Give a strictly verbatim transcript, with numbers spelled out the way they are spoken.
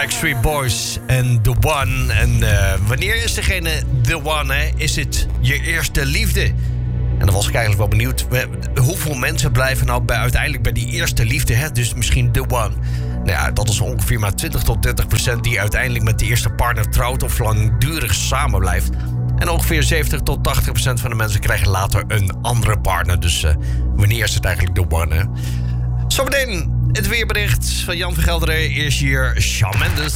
Backstreet Boys en The One. En uh, wanneer is degene The One, hè? Is het je eerste liefde? En dan was ik eigenlijk wel benieuwd. Hoeveel mensen blijven nou bij, uiteindelijk bij die eerste liefde, hè? Dus misschien The One. Nou ja, dat is ongeveer maar twintig tot dertig procent die uiteindelijk met de eerste partner trouwt of langdurig samen blijft. En ongeveer zeventig tot tachtig procent van de mensen krijgen later een andere partner. Dus uh, wanneer is het eigenlijk The One, hè? Zometeen het weerbericht van Jan van Gelderen. Eerst hier Shawn Mendes.